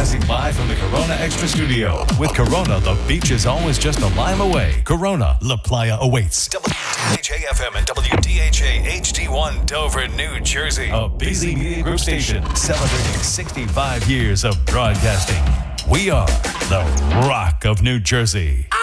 Broadcasting live from the Corona Extra Studio. With Corona, the beach is always just a lime away. Corona, La Playa awaits. WDHA-FM and WDHA-HD1 Dover, New Jersey. A busy media group station celebrating 65 years of broadcasting. We are the Rock of New Jersey.